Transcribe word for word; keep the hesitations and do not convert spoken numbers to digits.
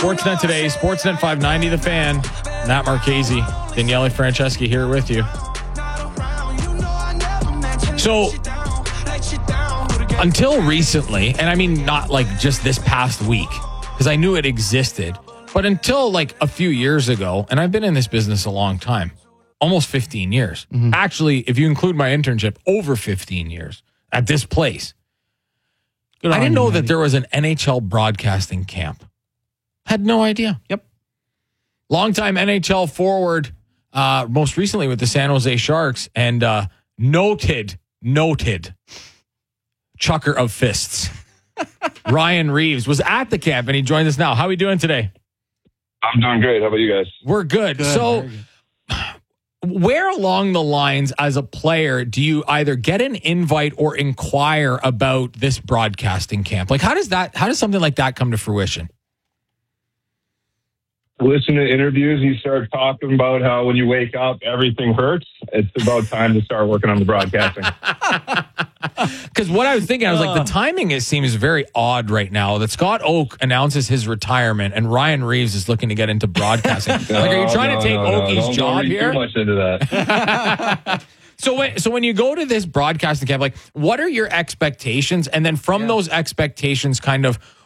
Sportsnet today, Sportsnet five ninety, The Fan. Matt Marchese, Daniele Franceschi here with you. So, until recently, and I mean not like just this past week, because I knew it existed, but until like a few years ago, and I've been in this business a long time, almost fifteen years. Mm-hmm. Actually, if you include my internship, over fifteen years at this place. Good I didn't know you, that there was an N H L broadcasting camp. Had no idea. Yep. Longtime N H L forward, uh, most recently with the San Jose Sharks, and uh, noted, noted chucker of fists. Ryan Reeves was at the camp, and he joins us now. How are we doing today? I'm doing great. How about you guys? We're good. good. So where along the lines as a player do you either get an invite or inquire about this broadcasting camp? Like, how does that, how does something like that come to fruition? Listen to interviews, you start talking about how when you wake up, everything hurts. It's about time to start working on the broadcasting. Because what I was thinking, I was like, the timing is, seems very odd right now that Scott Oak announces his retirement and Ryan Reeves is looking to get into broadcasting. no, like, are you trying no, to take no, Oakie's no. Don't, job don't read here? Too much into that. So when, so when you go to this broadcasting camp, like, what are your expectations? And then from yeah. those expectations, kind of,